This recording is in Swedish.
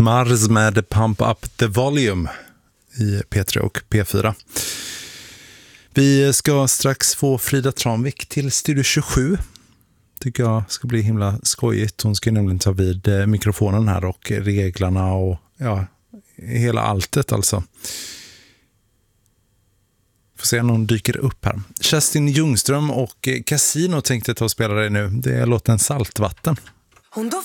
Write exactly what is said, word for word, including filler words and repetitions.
Mars med Pump Up the Volume i P tre och P fyra. Vi ska strax få Frida Tranvik till Studio tjugosju. Tycker jag ska bli himla skojigt. Hon ska nämligen ta vid mikrofonen här och reglarna och ja, hela alltet alltså. Får se om någon dyker upp här. Kerstin Ljungström och Casino tänkte ta och spela dig nu. Det är låten Saltvatten. Hon